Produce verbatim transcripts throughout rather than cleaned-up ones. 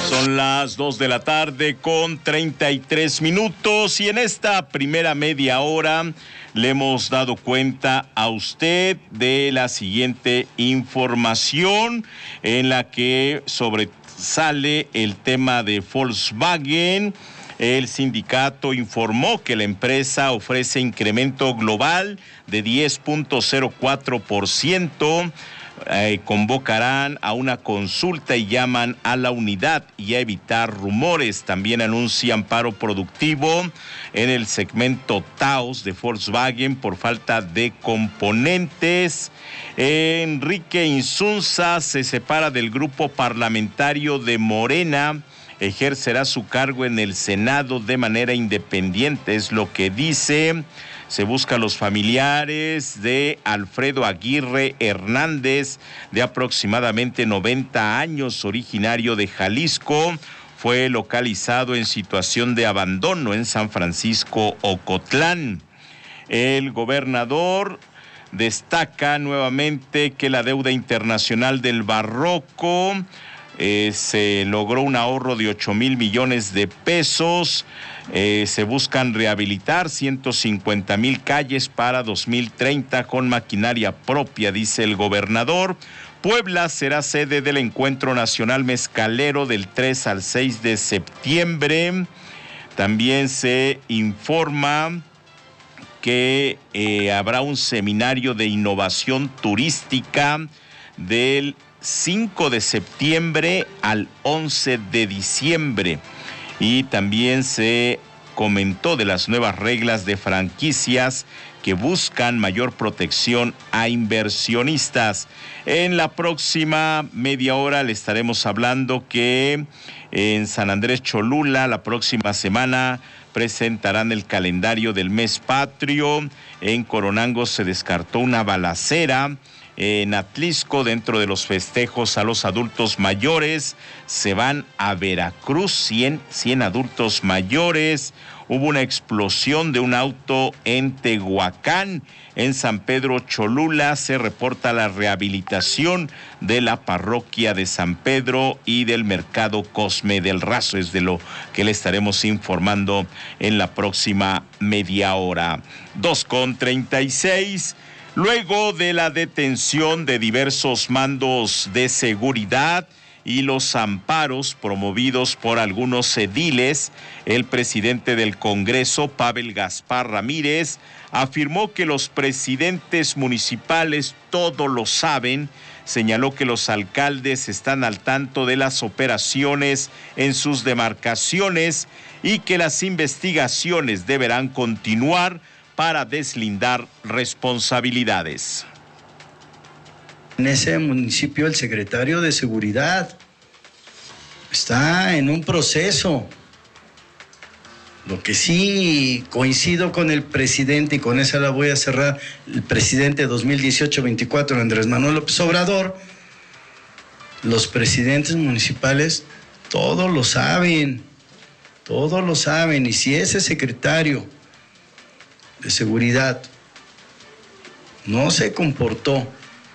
Son las dos de la tarde con treinta y tres minutos y en esta primera media hora le hemos dado cuenta a usted de la siguiente información en la que sobresale el tema de Volkswagen. El sindicato informó que la empresa ofrece incremento global de diez punto cero cuatro por ciento. Eh, convocarán a una consulta y llaman a la unidad y a evitar rumores. También anuncian paro productivo en el segmento Taos de Volkswagen por falta de componentes. Enrique Insunza se separa del grupo parlamentario de Morena. Ejercerá su cargo en el Senado de manera independiente, es lo que dice. Se busca a los familiares de Alfredo Aguirre Hernández, de aproximadamente noventa años, originario de Jalisco. Fue localizado en situación de abandono en San Francisco Ocotlán. El gobernador destaca nuevamente que la deuda internacional del Barroco Eh, se logró un ahorro de ocho mil millones de pesos. Eh, se buscan rehabilitar ciento cincuenta mil calles para dos mil treinta con maquinaria propia, dice el gobernador. Puebla será sede del Encuentro Nacional Mezcalero del tres al seis de septiembre. También se informa que eh, habrá un seminario de innovación turística del cinco de septiembre al once de diciembre. Y también se comentó de las nuevas reglas de franquicias que buscan mayor protección a inversionistas. En la próxima media hora le estaremos hablando que en San Andrés Cholula la próxima semana presentarán el calendario del mes patrio. En Coronango se descartó una balacera. En Atlisco, dentro de los festejos a los adultos mayores, se van a Veracruz, cien, cien adultos mayores. Hubo una explosión de un auto en Tehuacán. En San Pedro Cholula se reporta la rehabilitación de la parroquia de San Pedro y del mercado Cosme del Razo. Es de lo que le estaremos informando en la próxima media hora. dos con treinta y seis. Luego de la detención de diversos mandos de seguridad y los amparos promovidos por algunos ediles, el presidente del Congreso, Pavel Gaspar Ramírez, afirmó que los presidentes municipales todo lo saben. Señaló que los alcaldes están al tanto de las operaciones en sus demarcaciones y que las investigaciones deberán continuar para deslindar responsabilidades. En ese municipio el secretario de Seguridad está en un proceso. Lo que sí coincido con el presidente, y con esa la voy a cerrar, el presidente dos mil dieciocho veinticuatro, Andrés Manuel López Obrador, los presidentes municipales todos lo saben, todos lo saben, y si ese secretario de Seguridad no se comportó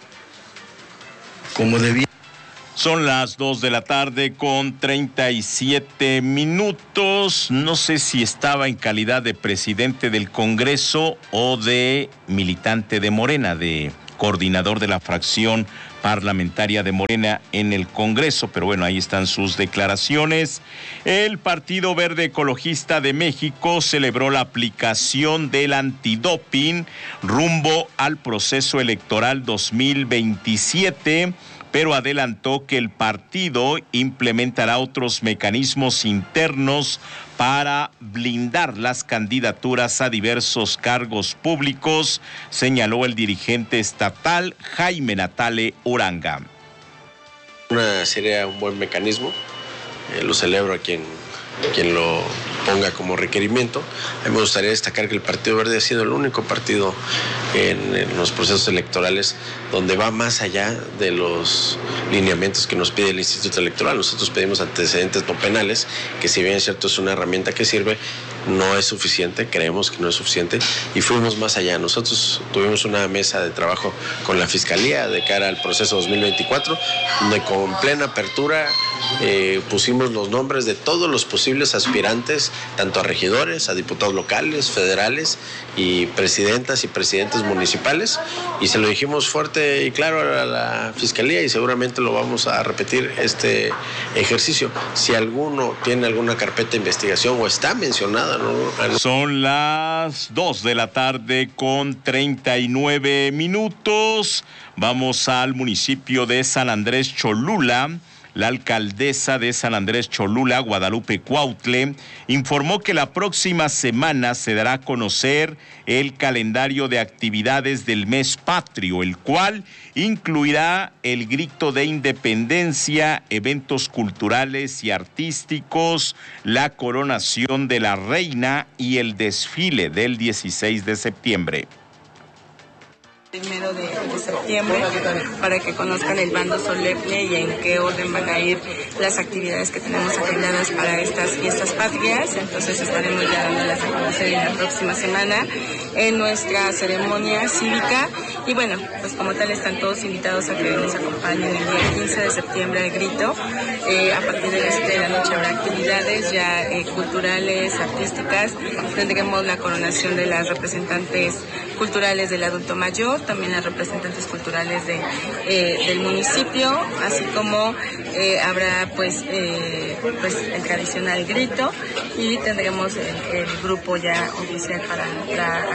como debía. Son las dos de la tarde con treinta y siete minutos. No sé si estaba en calidad de presidente del Congreso o de militante de Morena, de coordinador de la fracción parlamentaria de Morena en el Congreso, pero bueno, ahí están sus declaraciones. El Partido Verde Ecologista de México celebró la aplicación del antidoping rumbo al proceso electoral dos mil veintisiete, pero adelantó que el partido implementará otros mecanismos internos para blindar las candidaturas a diversos cargos públicos, señaló el dirigente estatal Jaime Natale Uranga. Una, sería un buen mecanismo, eh, lo celebro a quien, quien lo ponga como requerimiento. A mí me gustaría destacar que el Partido Verde ha sido el único partido en, en los procesos electorales donde va más allá de los lineamientos que nos pide el Instituto Electoral. Nosotros pedimos antecedentes no penales, que si bien es cierto es una herramienta que sirve, no es suficiente, creemos que no es suficiente y fuimos más allá. Nosotros tuvimos una mesa de trabajo con la Fiscalía de cara al proceso dos mil veinticuatro, donde con plena apertura eh, pusimos los nombres de todos los posibles aspirantes, tanto a regidores, a diputados locales, federales y presidentas y presidentes municipales, y se lo dijimos fuerte y claro a la Fiscalía y seguramente lo vamos a repetir este ejercicio. Si alguno tiene alguna carpeta de investigación o está mencionada, ¿no? Son las dos de la tarde con treinta y nueve minutos. Vamos al municipio de San Andrés Cholula. La alcaldesa de San Andrés Cholula, Guadalupe Cuautle, informó que la próxima semana se dará a conocer el calendario de actividades del mes patrio, el cual incluirá el grito de independencia, eventos culturales y artísticos, la coronación de la reina y el desfile del dieciséis de septiembre. Primero de, de septiembre, para que conozcan el bando solemne y en qué orden van a ir las actividades que tenemos agendadas para estas fiestas patrias. Entonces estaremos ya dándolas a conocer en la próxima semana en nuestra ceremonia cívica. Y bueno, pues como tal están todos invitados a que nos acompañen el día quince de septiembre al grito. Eh, a partir de, este, de la noche habrá actividades ya eh, culturales, artísticas. Tendremos la coronación de las representantes culturales del adulto mayor, también las representantes culturales de, eh, del municipio, así como eh, habrá pues, eh, pues el tradicional grito y tendremos el, el grupo ya oficial para la,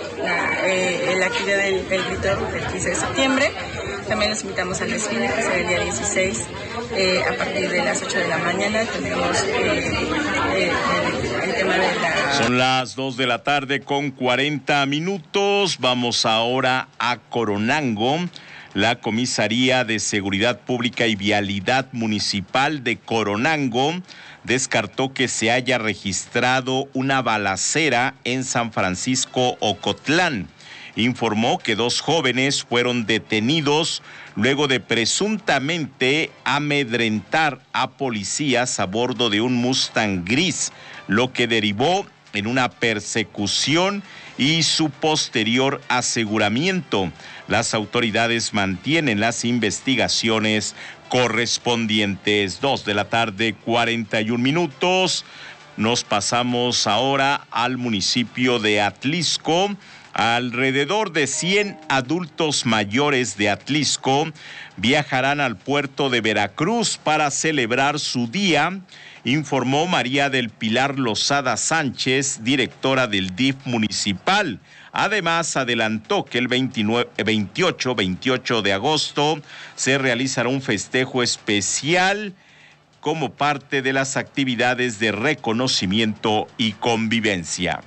la, eh, la actividad del, del grito del quince de septiembre. También los invitamos al desfile, que será el día dieciséis, eh, a partir de las ocho de la mañana. Tendremos eh, eh, el, el tema de la... Son las dos de la tarde con cuarenta minutos. Vamos ahora a Coronango. La Comisaría de Seguridad Pública y Vialidad Municipal de Coronango descartó que se haya registrado una balacera en San Francisco Ocotlán. Informó que dos jóvenes fueron detenidos luego de presuntamente amedrentar a policías a bordo de un Mustang gris, lo que derivó en una persecución y su posterior aseguramiento. Las autoridades mantienen las investigaciones correspondientes. Dos de la tarde, cuarenta y un minutos. Nos pasamos ahora al municipio de Atlisco. Alrededor de cien adultos mayores de Atlisco viajarán al puerto de Veracruz para celebrar su día, informó María del Pilar Lozada Sánchez, directora del D I F municipal. Además, adelantó que el veintinueve, veintiocho, veintiocho de agosto se realizará un festejo especial como parte de las actividades de reconocimiento y convivencia.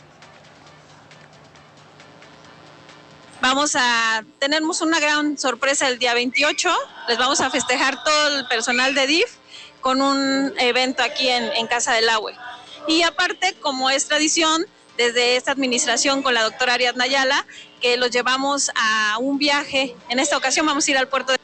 Vamos a tenemos una gran sorpresa el día veintiocho, les vamos a festejar todo el personal de D I F con un evento aquí en, en Casa del Agua. Y aparte, como es tradición, desde esta administración con la doctora Ariadna Ayala, que los llevamos a un viaje. En esta ocasión vamos a ir al puerto de...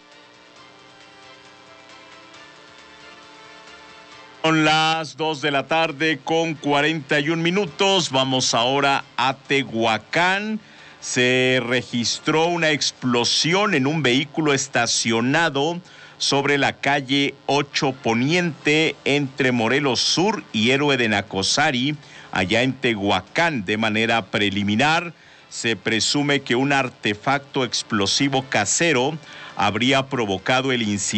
Son las dos de la tarde con cuarenta y un minutos. Vamos ahora a Tehuacán. Se registró una explosión en un vehículo estacionado sobre la calle ocho Poniente entre Morelos Sur y Héroe de Nacosari, allá en Tehuacán. De manera preliminar, se presume que un artefacto explosivo casero habría provocado el incidente.